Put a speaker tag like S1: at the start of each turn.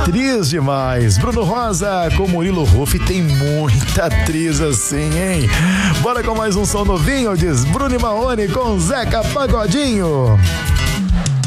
S1: atriz demais. Bruno Rosa com Murilo Huff, tem muita atriz assim, hein? Bora com mais um som novinho, diz Bruno e Marrone com Zeca Pagodinho.